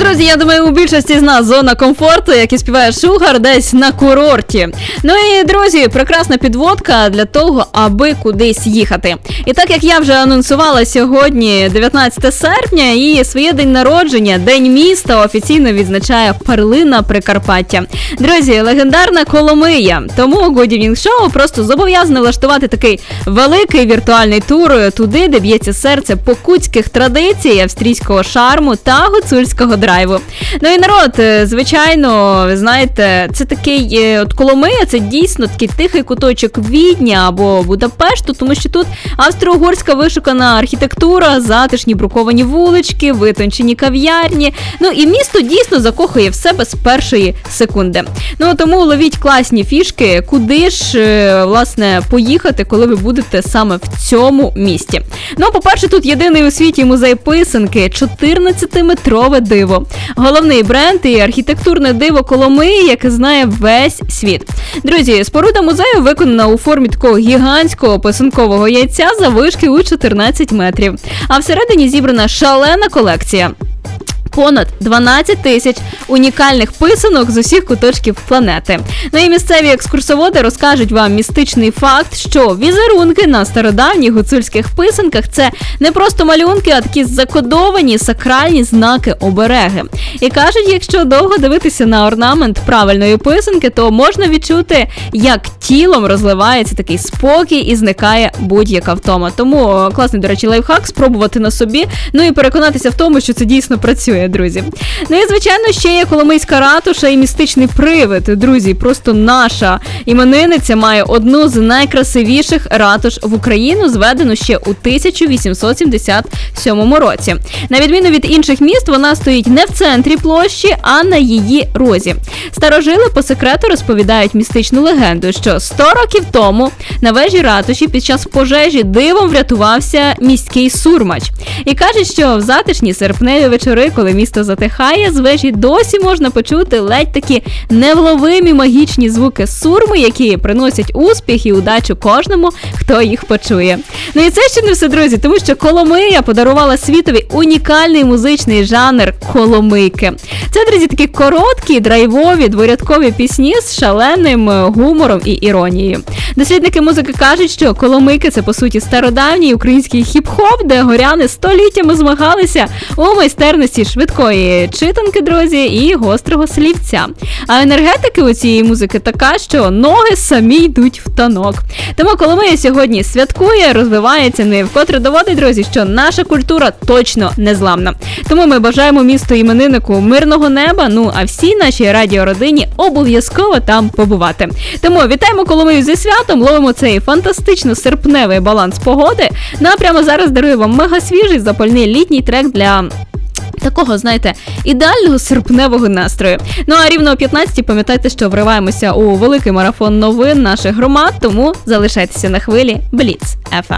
друзі, я думаю, у більшості з нас зона комфорту, як і співає Шугар, десь на курорті. Ну і, друзі, прекрасна підводка для того, аби кудись їхати. І так як я вже анонсувала сьогодні, 19 серпня, і своє день народження, День міста, офіційно відзначає перлина Прикарпаття. Друзі, легендарна Коломия. Тому Good Evening Show просто зобов'язане влаштувати такий великий віртуальний тур туди, де б'ється серце покутських традицій, австрійського шарму та гуцульського драйву. Ну і народ, звичайно, ви знаєте, це такий, от Коломия, це дійсно такий тихий куточок Відня або Будапешту, тому що тут австро-угорська вишукана архітектура, затишні бруковані вулички, витончені кав'ярні. Ну і місто дійсно закохує в себе з першої секунди. Ну тому ловіть класні фішки, куди ж, власне, поїхати, коли ви будете саме в цьому місті. Ну, по-перше, тут єдиний у світі музей писанки, 14-метрове диво. Головний бренд і архітектурне диво Коломиї, яке знає весь світ. Друзі, споруда музею виконана у формі такого гігантського писанкового яйця заввишки у 14 метрів. А всередині зібрана шалена колекція. Понад 12 тисяч унікальних писанок з усіх куточків планети. Ну і місцеві екскурсоводи розкажуть вам містичний факт, що візерунки на стародавніх гуцульських писанках – це не просто малюнки, а такі закодовані сакральні знаки-обереги. І кажуть, якщо довго дивитися на орнамент правильної писанки, то можна відчути, як тілом розливається такий спокій і зникає будь-яка втома. Тому класний, до речі, лайфхак спробувати на собі, ну і переконатися в тому, що це дійсно працює, друзі. Ну і, звичайно, ще є Коломийська ратуша і містичний привид. Друзі, просто наша іменинниця має одну з найкрасивіших ратуш в Україну, зведену ще у 1877 році. На відміну від інших міст, вона стоїть не в центрі площі, а на її розі. Старожили по секрету розповідають містичну легенду, що 100 років тому на вежі ратуші під час пожежі дивом врятувався міський сурмач. І кажуть, що в затишні серпневі вечори, коли місто затихає, з вежі досі можна почути ледь такі невловимі магічні звуки сурми, які приносять успіх і удачу кожному, хто їх почує. Ну і це ще не все, друзі, тому що Коломия подарувала світові унікальний музичний жанр коломийки. Це, друзі, такі короткі, драйвові, дворядкові пісні з шаленим гумором і іронією. Дослідники музики кажуть, що коломийки – це, по суті, стародавній український хіп-хоп, де горяни століттями змагалися у майстерності швидкої читанки, друзі, і гострого слівця. А енергетика у цієї музики така, що ноги самі йдуть в танок. Тому Коломия сьогодні святкує, розвивається, не вкотре доводить, друзі, що наша культура точно незламна. Тому ми бажаємо місту імениннику мирного неба, ну а всій нашій радіородині обов'язково там побувати. Тому вітаємо Коломию зі святом, ловимо цей фантастично серпневий баланс погоди. Ну а прямо зараз дарую вам мега-свіжий запальний літній трек для такого, знаєте, ідеального серпневого настрою. Ну а рівно о 15-й пам'ятайте, що вриваємося у великий марафон новин наших громад, тому залишайтеся на хвилі Бліц FM.